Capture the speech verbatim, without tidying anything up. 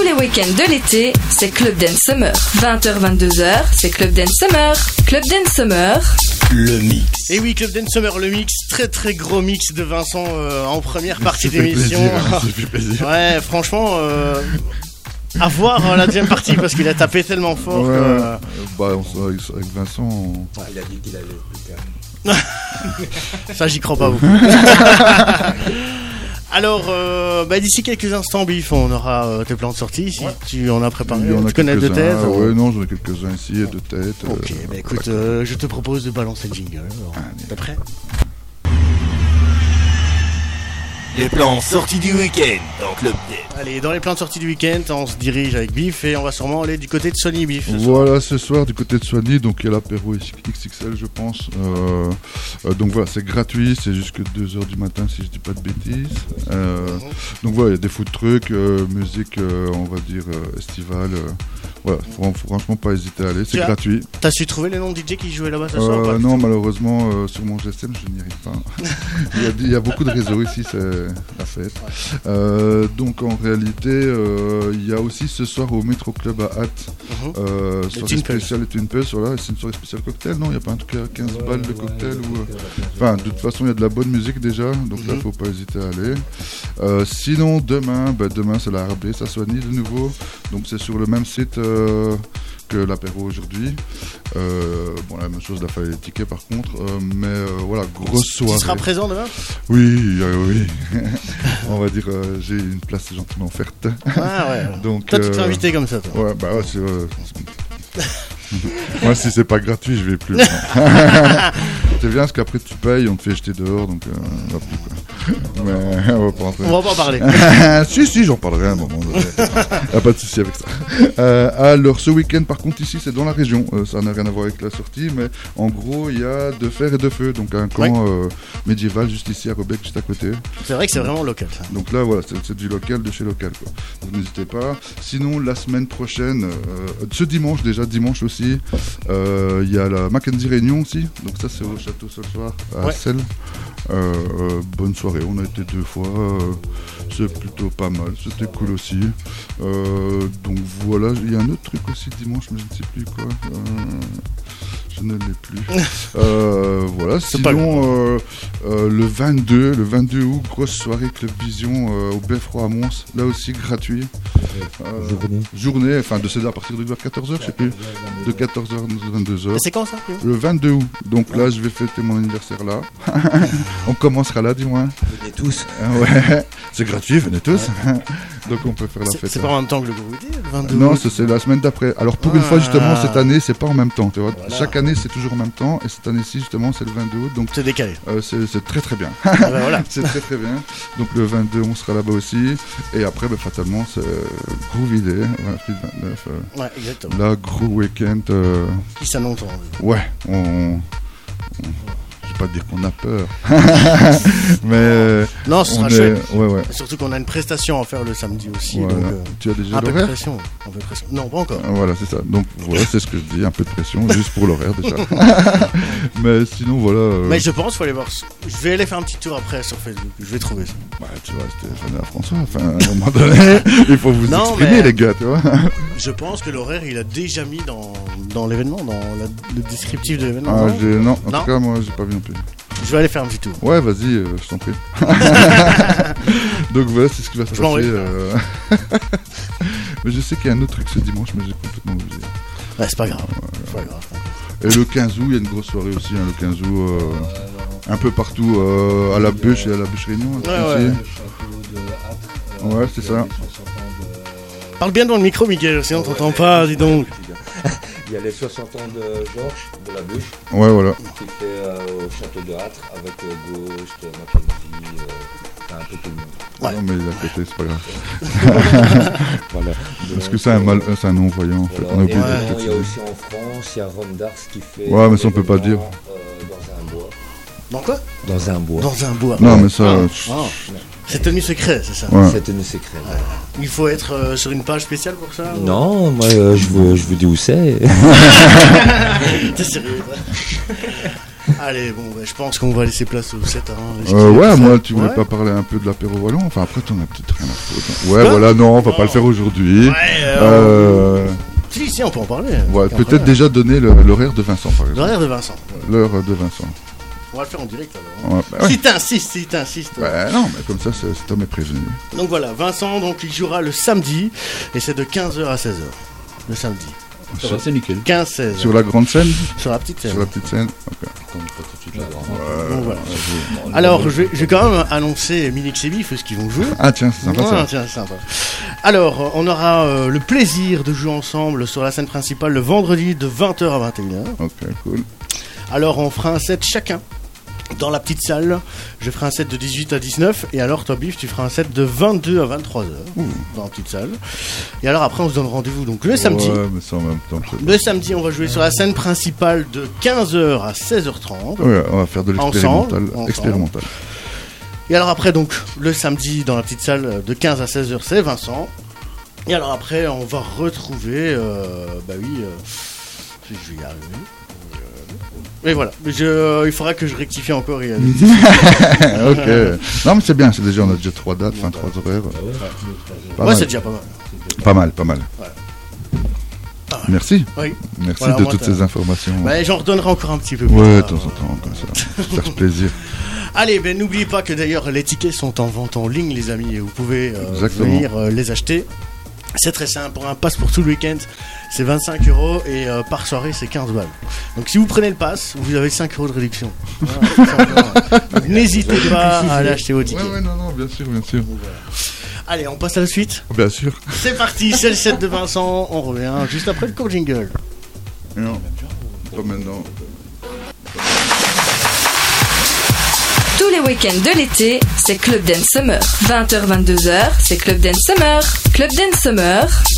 les week-ends de l'été, c'est Club Dance Summer. vingt heures vingt-deux heures, c'est Club Dance Summer. Club Dance Summer. Le mix. Et oui, Club Dance Summer, le mix. Très très gros mix de Vincent euh, en première partie d'émission. Ça fait plaisir. Ouais, franchement, euh, à voir euh, la deuxième partie parce qu'il a tapé tellement fort. Ouais, que, euh... bah, on, avec, avec Vincent. On... Ouais, il a dit qu'il allait le faire. Ça, j'y crois pas beaucoup. Alors, euh, bah, d'ici quelques instants, Biff, on aura euh, tes plans de sortie. Si ouais. tu en as préparé, il y en a tu connais de tête. Ah, ouais, non, j'en ai quelques-uns ici, de tête. Ok, euh, bah écoute, euh, je te propose de balancer le jingle. Ah, T'es prêt ? Les plans sortis du week-end dans Club Dance. Allez, dans les plans de sortie du week-end, on se dirige avec Biff et on va sûrement aller du côté de Sony, Biff. Ce voilà, soir. ce soir du côté de Sony, donc il y a l'apéro X X L, je pense. Euh, euh, donc voilà, c'est gratuit, c'est jusque deux heures du matin si je dis pas de bêtises. Euh, mm-hmm. Donc voilà, il y a des food trucks, euh, musique, euh, on va dire euh, estivale. Euh, voilà, faut, faut franchement pas hésiter à aller, c'est tu gratuit. As, t'as su trouver les noms de D J qui jouaient là-bas ce euh, soir pas Non, malheureusement, euh, sur mon G S M, je n'y arrive pas. il, y a, il y a beaucoup de réseaux ici, c'est la fête. Ouais. Euh, donc en réalité, euh, il y a aussi ce soir au Métro Club à Hatt, uh-huh. euh, soirée spéciale et Twin Pulse, voilà, c'est une soirée spéciale cocktail, non? Il n'y a pas un truc à quinze ouais, balles de cocktail ou... Enfin, de toute façon, il y a de la bonne musique déjà, donc uh-huh. là, faut pas hésiter à aller. Euh, sinon, demain, bah, demain c'est la R B, ça Sony de nouveau, donc c'est sur le même site... Euh, que l'apéro aujourd'hui. Euh, bon, la même chose, il a fallu les tickets par contre. Euh, mais euh, voilà, grosse soirée. Tu seras présent demain ? Oui, euh, oui. On va dire, euh, j'ai une place gentiment offerte. Ah ouais. Donc, toi, tu t'es euh, invité comme ça, toi. Ouais, bah ouais, c'est... Euh, moi, si c'est pas gratuit, je vais plus. C'est bien parce qu'après tu payes, on te fait jeter dehors, donc euh, on va plus quoi. Mais on va pas rentrer. On va pas en parler. si, si, j'en parlerai à un moment. Y'a pas de souci avec ça. Euh, alors, ce week-end, par contre, ici, c'est dans la région. Euh, ça n'a rien à voir avec la sortie, mais en gros, il y a de fer et de feu, donc un camp ouais. euh, médiéval juste ici à Robec, juste à côté. C'est vrai que c'est vraiment local. Ça. Donc là, voilà, c'est, c'est du local de chez local, quoi. Donc n'hésitez pas. Sinon, la semaine prochaine, euh, ce dimanche déjà, dimanche aussi. Il euh, y a la Mackenzie Réunion aussi, donc ça c'est au Château ce soir à ouais. Celle. Euh, euh, bonne soirée, on a été deux fois, euh, c'est plutôt pas mal, c'était cool aussi. Euh, donc voilà, il y a un autre truc aussi dimanche, mais je ne sais plus quoi. Euh, je ne l'ai plus. euh, voilà, c'est sinon euh, euh, le vingt-deux, le vingt-deux août, grosse soirée Club Vision euh, au Beffroi à Mons, là aussi gratuit. Euh, journée. Journée, enfin de seize heures à partir de quatorze heures, je sais plus. De quatorze heures à vingt-deux heures. Et c'est quand ça ? Le vingt-deux août. Donc là, je vais fêter mon anniversaire là. On commencera là, dis-moi. Venez tous. Euh, ouais, c'est gratuit, venez tous. Ouais. Donc on peut faire la c'est, fête. C'est pas en même temps que le groupe le vingt-deux Non, août. c'est, c'est la semaine d'après. Alors pour ah. une fois, justement, cette année, c'est pas en même temps. Tu vois. Voilà. Chaque année, c'est toujours en même temps. Et cette année-ci, justement, c'est le vingt-deux août. Donc c'est décalé. Euh, c'est, c'est très très bien. Ah ben voilà. C'est très très bien. Donc le vingt-deux, on sera là-bas aussi. Et après, ben, fatalement, c'est Groovy Day, vingt-huit vingt-neuf. Euh, ouais, exactement. Là, gros week-end. Euh... Qui s'annonce. Ouais, on... on... pas dire qu'on a peur, mais euh, non, ce sera est... chouette. Ouais, ouais. Surtout qu'on a une prestation à faire le samedi aussi. Voilà. Donc, euh, tu as déjà un peu de l'horaire pression, un peu de pression. Non, pas encore. Voilà, c'est ça. Donc voilà, c'est ce que je dis, un peu de pression, juste pour l'horaire déjà. Mais sinon voilà. Euh... Mais je pense qu'il faut aller voir. Je vais aller faire un petit tour après sur Facebook. Je vais trouver ça. Bah, tu vois, c'était René à François. Enfin, à un moment donné, il faut vous non, exprimer, mais... les gars, tu vois. Je pense que l'horaire, il a déjà mis dans dans l'événement, dans la... le descriptif de l'événement. Ah, non, j'ai... non, en non. tout cas, moi, j'ai pas vu non plus. Je vais aller faire un petit tour. Ouais, vas-y, euh, je t'en prie. Donc voilà, c'est ce qui va se je passer. Euh... mais je sais qu'il y a un autre truc ce dimanche, mais j'ai complètement oublié. Ouais, c'est pas grave. Ouais, c'est pas grave. Et le quinze août, il y a une grosse soirée aussi, hein, le quinze août, euh, un peu partout, euh, à la bûche et à la bûche Réunion. Ouais, ouais. Aussi. Ouais, c'est ça. Parle bien dans le micro, Miguel, sinon on t'entend pas, dis donc. Il y a les soixante ans de Georges, de la bûche. Ouais, voilà. Qui fait euh, au château de Hâtre avec euh, Ghost, Mackenzie, euh, un peu tout le monde. Ouais. Non, mais il est à côté, c'est pas grave. Voilà. Parce Donc, que c'est un, mal, c'est un non-voyant, en fait. Voilà. On a oublié ouais. de Il y a aussi en France, il y a Ron Dars qui fait. Ouais, mais ça, on peut pas le dire. Euh, dans un bois. Dans quoi ? Dans un bois. Dans un bois. Non, mais ça. Ah. Ah. C'est tenu secret, c'est ça ? Ouais. C'est tenu secret. Ouais. Il faut être euh, sur une page spéciale pour ça ? Non, ou... moi euh, je, vous, je vous dis où c'est. T'es sérieux ? Allez, bon, bah, je pense qu'on va laisser place au set. Hein, euh, ouais, moi, tu voulais ouais. pas parler un peu de l'apéro wallon? Enfin, après, t'en as peut-être rien à foutre. Ouais, Bah, voilà, non, on va non. pas le faire aujourd'hui. Ouais, euh, Euh, Si, si, on peut en parler. ouais, Aucun peut-être problème. déjà donner le- l'horaire de Vincent, par exemple. L'horaire de Vincent. L'heure de Vincent. On va le faire en direct alors. Ouais, bah ouais. Si t'insistes, si t'insistes. Ouais, non, mais comme ça, c'est- cet homme est prévenu. Donc voilà, Vincent, donc il jouera le samedi et c'est de quinze heures à seize heures. Le samedi. Ça va, c'est nickel. quinze seize. Sur la grande scène? Sur la petite scène. Sur la petite scène? Ok. Comme pas tout de suite la grande. Donc voilà. Alors, je vais, je vais quand même annoncer Minix et Biff ce qu'ils vont jouer. Ah, tiens, c'est sympa Ah, ça. tiens, c'est sympa. Alors, on aura euh, le plaisir de jouer ensemble sur la scène principale le vendredi de vingt heures à vingt et une heures. Ok, cool. Alors, on fera un set chacun dans la petite salle. Je ferai un set de dix-huit à dix-neuf. Et alors, toi, Biff, tu feras un set de vingt-deux à vingt-trois heures dans la petite salle. Et alors, après, on se donne rendez-vous donc le samedi. Ouais, mais c'est en même temps. Le samedi, on va jouer sur la scène principale de quinze heures à seize heures trente. Ouais, on va faire de l'expérimental. Ensemble, ensemble. Expérimental. Et alors après, donc, le samedi, dans la petite salle, de quinze à seize heures, c'est Vincent. Et alors après, on va retrouver... Euh, bah oui, euh, je vais y arriver. Euh, Et voilà, je, il faudra que je rectifie encore. Et, euh, Ok. Non, mais c'est bien, c'est déjà, on a déjà trois dates, enfin trois horaires. Pas ouais, mal. c'est déjà pas mal. Pas mal, pas mal. Voilà. Merci. Oui. Merci Voilà, de moi, toutes t'as- ces informations. Bah, j'en redonnerai encore un petit peu plus Ouais, de tard. temps en temps, comme ça. Ça fait plaisir. Allez, ben n'oubliez pas que d'ailleurs les tickets sont en vente en ligne, les amis, et vous pouvez euh, Exactement. venir euh, les acheter. C'est très simple, pour un pass pour tout le week-end, c'est vingt-cinq euros et euh, par soirée c'est quinze balles. Donc si vous prenez le pass, vous avez cinq euros de réduction. Voilà, tout simplement. Donc, n'hésitez pas à aller acheter vos Ouais, tickets. ouais, non, non, bien sûr, bien sûr. Allez, on passe à la suite. Bien sûr. C'est parti, c'est le set de Vincent, on revient juste après le court jingle. Non, pas maintenant. Tous les week-ends de l'été, c'est Club Dance Summer. vingt heures vingt-deux heures, c'est Club Dance Summer. Club Dance Summer,